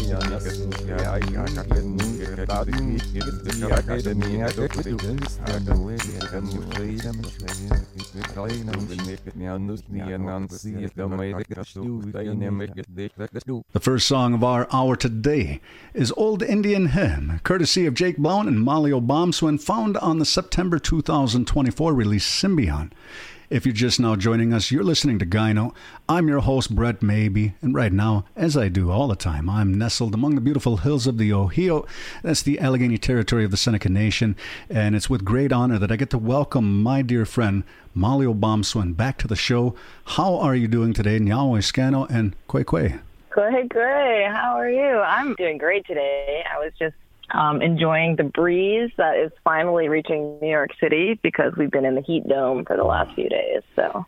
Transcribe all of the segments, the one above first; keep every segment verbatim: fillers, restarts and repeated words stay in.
The first song of our hour today is Old Indian Hymn, courtesy of Jake Blount and Molly Obamswin, found on the September two thousand twenty-four release Symbion. If you're just now joining us, you're listening to Gyno. I'm your host, Brett Maybe, and right now, as I do all the time, I'm nestled among the beautiful hills of the Ohio. That's the Allegheny territory of the Seneca Nation, and it's with great honor that I get to welcome my dear friend, Molly Obamswin, back to the show. How are you doing today, Nyawe Scano and Kwe Kwe? Good, good. How are you? I'm doing great today. I was just Um, enjoying the breeze that is finally reaching New York City because we've been in the heat dome for the last few days. So,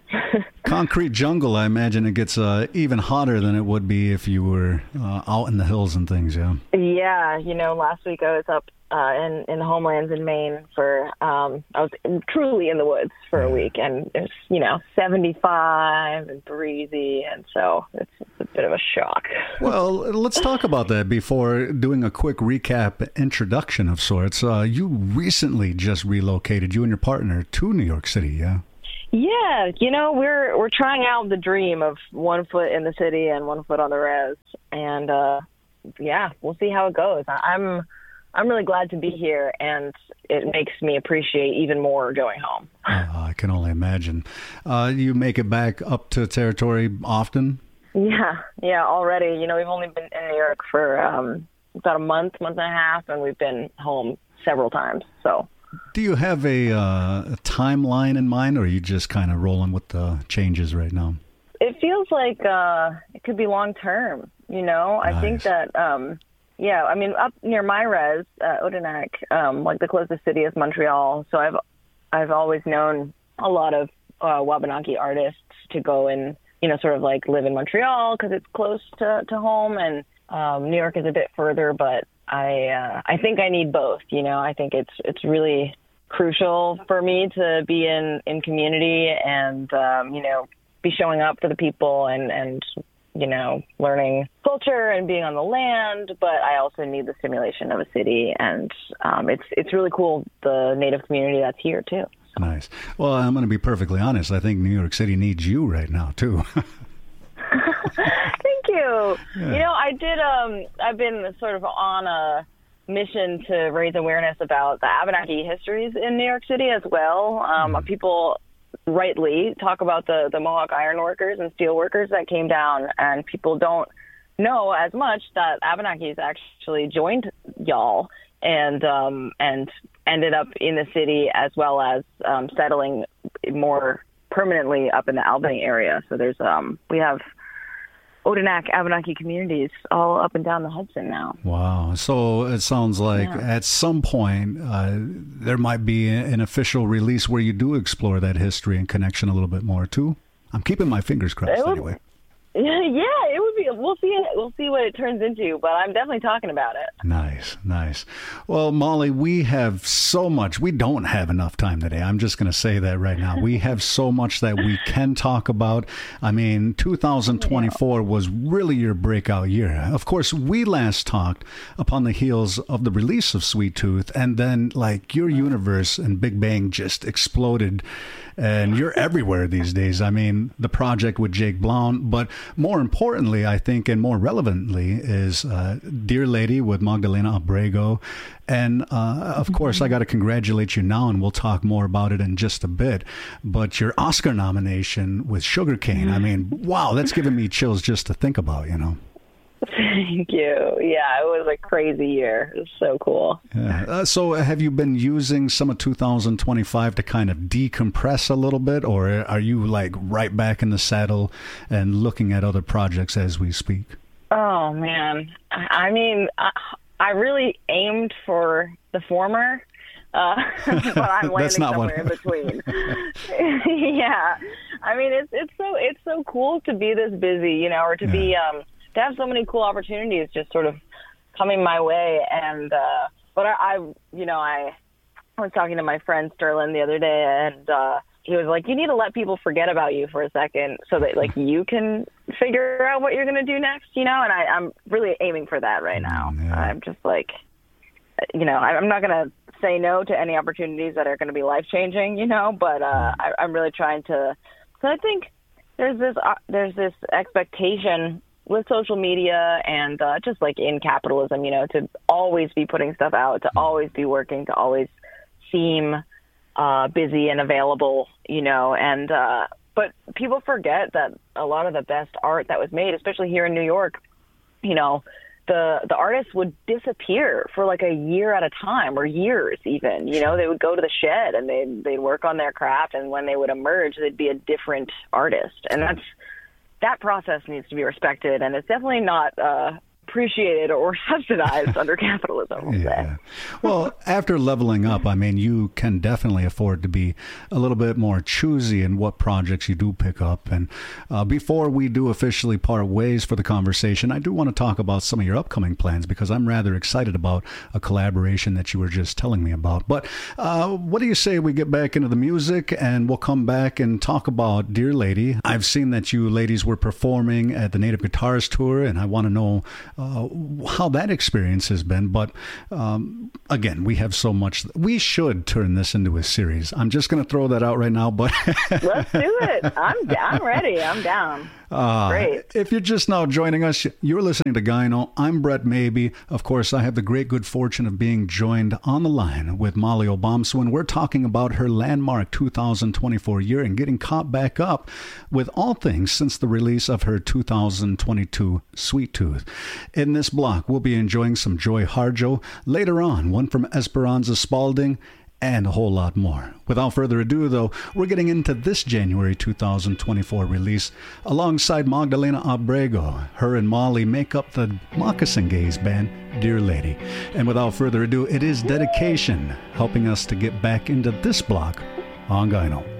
concrete jungle. I imagine it gets uh, even hotter than it would be if you were uh, out in the hills and things. Yeah. Yeah, you know, last week I was up uh, in in the homelands in Maine for um, I was in, truly in the woods for a week, and it's you know seventy-five and breezy, and so it's, it's a bit of a shock. Well, let's talk about that before doing a quick recap introduction of sorts. Uh, you recently just relocated, you and your partner, to New York City, yeah? Yeah, you know, we're we're trying out the dream of one foot in the city and one foot on the res, and uh, yeah, we'll see how it goes. I'm I'm really glad to be here, and it makes me appreciate even more going home. Oh, I can only imagine. Uh, you make it back up to territory often? Yeah, yeah, already. You know, we've only been in New York for um, about a month, month and a half, and we've been home several times. So, do you have a, uh, a timeline in mind, or are you just kind of rolling with the changes right now? It feels like uh, it could be long term. You know, I nice. think that. Um, Yeah, I mean, up near my res, uh, Odanak, um, like the closest city is Montreal. So I've I've always known a lot of uh, Wabanaki artists to go and, you know, sort of like live in Montreal because it's close to, to home. And um, New York is a bit further, but I uh, I think I need both. You know, I think it's it's really crucial for me to be in, in community and, um, you know, be showing up for the people and, and you know, learning culture and being on the land, but I also need the stimulation of a city, and um, it's it's really cool, the Native community that's here, too. So. Nice. Well, I'm going to be perfectly honest. I think New York City needs you right now, too. Thank you. Yeah. You know, I did, um, I've been sort of on a mission to raise awareness about the Abenaki histories in New York City as well. Um, mm. People rightly talk about the, the Mohawk iron workers and steel workers that came down, and people don't know as much that Abenakis actually joined y'all and um, and ended up in the city as well as um, settling more permanently up in the Albany area. So there's um, we have Odanak Abenaki communities all up and down the Hudson now. Wow. So it sounds like yeah. at some point uh, there might be an official release where you do explore that history and connection a little bit more too. I'm keeping my fingers crossed would, anyway. Yeah, it would be. We'll see. We'll see what it turns into, but I'm definitely talking about it. Nice, nice. Well, Molly, we have so much. We don't have enough time today. I'm just going to say that right now. We have so much that we can talk about. I mean, two thousand twenty-four was really your breakout year. Of course, we last talked upon the heels of the release of Sweet Tooth, and then like your universe and Big Bang just exploded. And you're everywhere these days. I mean, the project with Jake Blount, but more importantly, I think, and more relevantly, is uh, Dear Lady with Magdalena Abrego. And, uh, of course, I got to congratulate you now, and we'll talk more about it in just a bit. But your Oscar nomination with Sugarcane, I mean, wow, that's giving me chills just to think about, you know. Thank you. Yeah, it was a crazy year. It was so cool. Yeah. Uh, so have you been using some of two thousand twenty-five to kind of decompress a little bit, or are you like right back in the saddle and looking at other projects as we speak? Oh, man. I mean, I, I really aimed for the former, uh, but I'm landing somewhere one. in between. Yeah. I mean, it's it's so it's so cool to be this busy, you know, or to yeah. be... um. to have so many cool opportunities just sort of coming my way. And, uh, but I, I, you know, I, I was talking to my friend Sterling the other day, and, uh, he was like, you need to let people forget about you for a second so that like you can figure out what you're going to do next, you know, and I, I'm really aiming for that right now. Yeah. I'm just like, you know, I'm not going to say no to any opportunities that are going to be life-changing, you know, but uh, I, I'm really trying to, so I think there's this, uh, there's this expectation with social media and uh, just like in capitalism, you know, to always be putting stuff out, to always be working, to always seem uh, busy and available, you know, and, uh, but people forget that a lot of the best art that was made, especially here in New York, you know, the the artists would disappear for like a year at a time, or years even. You know, they would go to the shed and they'd, they'd work on their craft, and when they would emerge, they'd be a different artist. And that's that process needs to be respected, and it's definitely not uh, appreciated or subsidized under capitalism. Yeah. Well, after leveling up, I mean, you can definitely afford to be a little bit more choosy in what projects you do pick up. And uh, before we do officially part ways for the conversation, I do want to talk about some of your upcoming plans, because I'm rather excited about a collaboration that you were just telling me about. But uh, what do you say we get back into the music, and we'll come back and talk about Dear Lady. I've seen that you ladies were performing at the Native Guitars Tour, and I want to know Uh, how that experience has been. But um, again, we have so much. We should turn this into a series. I'm just going to throw that out right now. But let's do it. I'm I'm ready. I'm down. Uh, Great. If you're just now joining us, you're listening to Gyno. I'm Brett Maybe. Of course, I have the great good fortune of being joined on the line with Molly Obomsawin. We're talking about her landmark two thousand twenty-four year and getting caught back up with all things since the release of her two thousand twenty-two Sweet Tooth. In this block, we'll be enjoying some Joy Harjo. Later on, one from Esperanza Spalding, and a whole lot more. Without further ado, though, we're getting into this January two thousand twenty-four release alongside Magdalena Abrego. Her and Molly make up the Moccasin Gaze band, Dear Lady. And without further ado, it is Dedication helping us to get back into this block on Gyno.